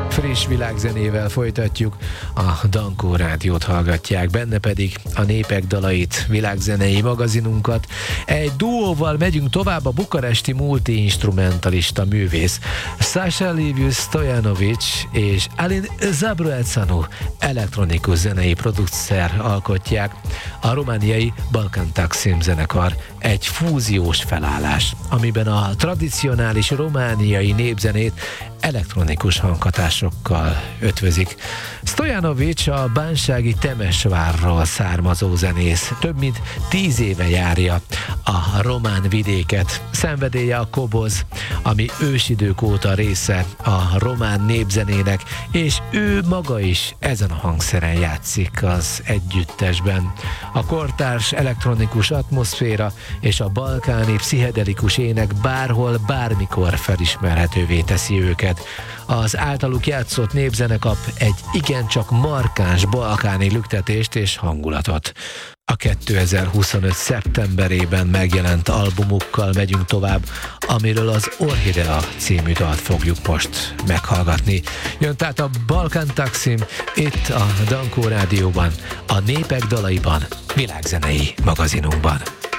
Friss világzenével folytatjuk, a Dankó Rádiót hallgatják, benne pedig a népek dalait, világzenei magazinunkat. Egy duóval megyünk tovább, a bukaresti multi-instrumentalista művész Sasha Liviu Stojanovic és Alin Zabroețanu elektronikus zenei producer alkotják a romániai Balkan Taksim zenekar, egy fúziós felállás, amiben a tradicionális romániai népzenét elektronikus hanghatásokkal ötvözik. Stojanovic a bánsági Temesvárról származó zenész. Több mint 10 éve járja a román vidéket. Szenvedélye a koboz, ami ősidők óta része a román népzenének, és ő maga is ezen a hangszeren játszik az együttesben. A kortárs elektronikus atmoszféra és a balkáni pszichedelikus ének bárhol, bármikor felismerhetővé teszi őket. Az általuk játszott népzene kap egy igencsak markáns balkáni lüktetést és hangulatot. A 2025. szeptemberében megjelent albumukkal megyünk tovább, amiről az Orhidea című dalt fogjuk most meghallgatni. Jön tehát a Balkan Taksim itt a Dankó Rádióban, a népek dalaiban, világzenei magazinunkban.